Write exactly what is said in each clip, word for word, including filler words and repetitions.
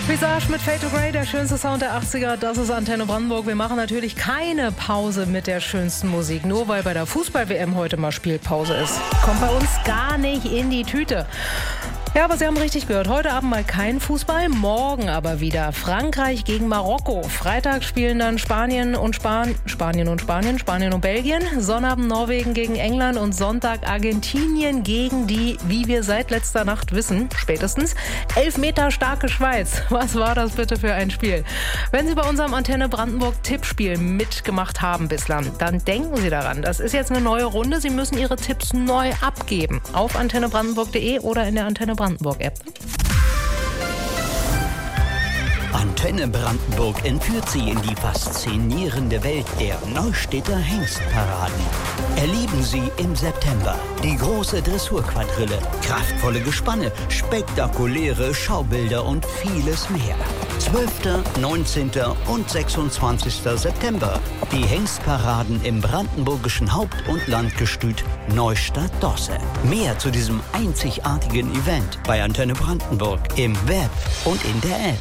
Visage mit Fade to Grey, der schönste Sound der achtziger, das ist Antenne Brandenburg. Wir machen natürlich keine Pause mit der schönsten Musik, nur weil bei der Fußball-W M heute mal Spielpause ist. Kommt bei uns gar nicht in die Tüte. Ja, aber Sie haben richtig gehört. Heute Abend mal kein Fußball, morgen aber wieder Frankreich gegen Marokko. Freitag spielen dann Spanien und Span Spanien und Spanien, Spanien und Belgien. Sonnabend Norwegen gegen England und Sonntag Argentinien gegen die, wie wir seit letzter Nacht wissen, spätestens, elf Meter starke Schweiz. Was war das bitte für ein Spiel? Wenn Sie bei unserem Antenne Brandenburg Tippspiel mitgemacht haben bislang, dann denken Sie daran, das ist jetzt eine neue Runde. Sie müssen Ihre Tipps neu abgeben. Auf antenne brandenburg punkt de oder in der Antenne Brandenburg-App. Antenne Brandenburg entführt Sie in die faszinierende Welt der Neustädter Hengstparaden. Erleben Sie im September die große Dressurquadrille, kraftvolle Gespanne, spektakuläre Schaubilder und vieles mehr. zwölfter, neunzehnter und sechsundzwanzigster September. Die Hengstparaden im brandenburgischen Haupt- und Landgestüt Neustadt-Dosse. Mehr zu diesem einzigartigen Event bei Antenne Brandenburg im Web und in der App.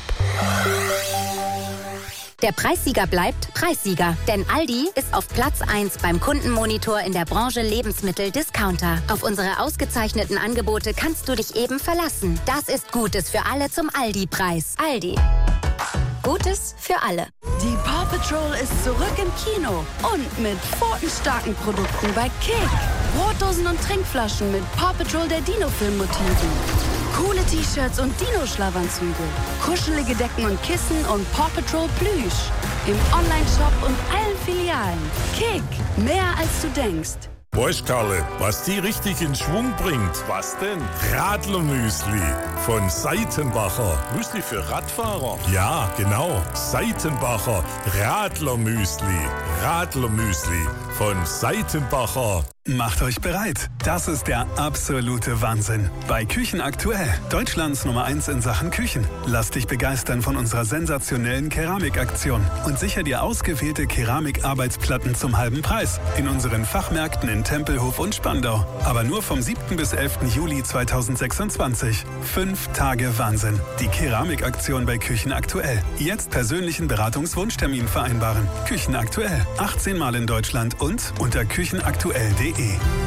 Der Preissieger bleibt Preissieger, denn Aldi ist auf Platz eins beim Kundenmonitor in der Branche Lebensmittel-Discounter. Auf unsere ausgezeichneten Angebote kannst du dich eben verlassen. Das ist Gutes für alle zum Aldi-Preis. Aldi. Gutes für alle. Die Paw Patrol ist zurück im Kino und mit pfotenstarken Produkten bei Kick. Brotdosen und Trinkflaschen mit Paw Patrol der Dino-Film-Motiven. Coole T-Shirts und Dino-Schlafanzüge. Kuschelige Decken und Kissen und Paw Patrol Plüsch. Im Online-Shop und allen Filialen. Kick, mehr als du denkst. Weißt Karle, was die richtig in Schwung bringt? Was denn? Radlermüsli von Seitenbacher. Müsli für Radfahrer? Ja, genau. Seitenbacher Radlermüsli. Radlermüsli von Seitenbacher. Macht euch bereit. Das ist der absolute Wahnsinn. Bei Küchen aktuell. Deutschlands Nummer eins in Sachen Küchen. Lass dich begeistern von unserer sensationellen Keramikaktion und sicher dir ausgewählte Keramikarbeitsplatten zum halben Preis. In unseren Fachmärkten in Tempelhof und Spandau. Aber nur vom siebten bis elften Juli zweitausendsechsundzwanzig. Fünf Tage Wahnsinn. Die Keramikaktion bei Küchen aktuell. Jetzt persönlichen Beratungswunschtermin vereinbaren. Küchen aktuell. achtzehn Mal in Deutschland und unter küchenaktuell punkt de.